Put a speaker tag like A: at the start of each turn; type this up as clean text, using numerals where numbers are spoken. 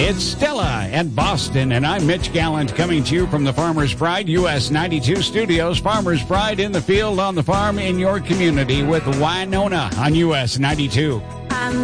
A: It's Stella and Boston, and I'm Mitch Gallant coming to you from the Farmer's Pride US 92 studios. Farmer's Pride in the field, on the farm, in your community with Winona on US 92.